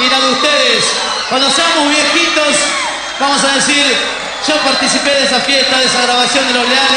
mirando ustedes. Cuando seamos viejitos, vamos a decir, yo participé de esa fiesta, de esa grabación de Los Leales.